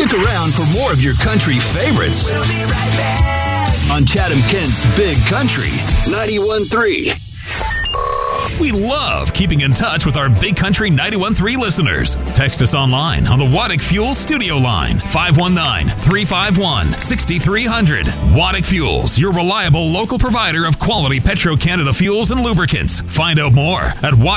Stick around for more of your country favorites. We'll be right back on Chatham Kent's Big Country 91.3. We love keeping in touch with our Big Country 91.3 listeners. Text us online on the Waddick Fuels studio line, 519-351-6300. Waddick Fuels, your reliable local provider of quality Petro-Canada fuels and lubricants. Find out more at Waddick.